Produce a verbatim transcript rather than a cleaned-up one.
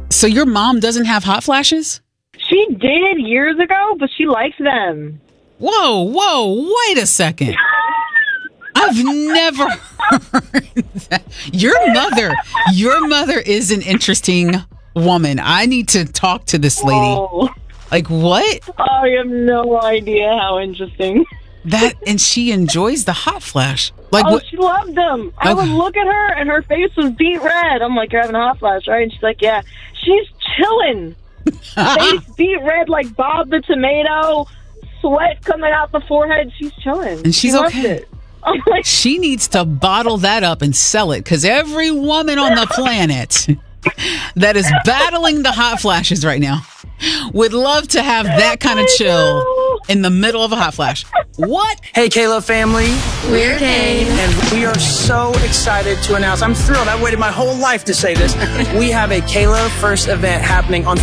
So your mom doesn't have hot flashes? She did years ago, but she likes them. Whoa, whoa, wait a second. I've never heard that. Your mother, your mother is an interesting woman. I need to talk to this lady. Oh. Like, what? I have no idea how interesting. That, and she enjoys the hot flash. Like, oh, what? she loved them. I Okay. would look at her, and her face was beet red. I'm like, you're having a hot flash, right? And she's like, yeah. She's chilling. Face beet red like Bob the Tomato. Sweat coming out the forehead. She's chilling. And she's she loves okay. it. I'm like, She needs to bottle that up and sell it, because every woman on the planet that is battling the hot flashes right now would love to have that kind of I chill know. in the middle of a hot flash. What? Hey, Kayla family. We're Kane. And we are so excited to announce, I'm thrilled, I waited my whole life to say this. We have a Kayla First event happening on